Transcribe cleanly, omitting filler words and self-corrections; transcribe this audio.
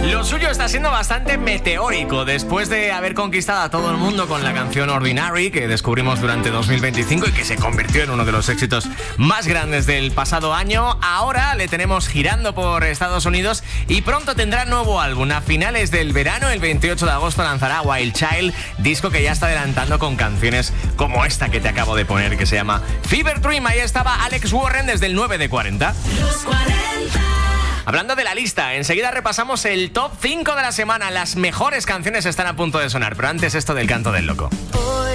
Lo suyo está siendo bastante meteórico. Después de haber conquistado a todo el mundo con la canción Ordinary, que descubrimos durante 2025 y que se convirtió en uno de los éxitos más grandes del pasado año, ahora le tenemos girando por Estados Unidos y pronto tendrá nuevo álbum. A finales del verano, el 28 de agosto, lanzará Wild Child, disco que ya está adelantando con canciones como esta que te acabo de poner, que se llama Fever Dream. Ahí estaba Alex Warren desde el 9 de 40. Los 40. Hablando de la lista, enseguida repasamos el top 5 de la semana. Las mejores canciones están a punto de sonar, pero antes esto del canto del loco.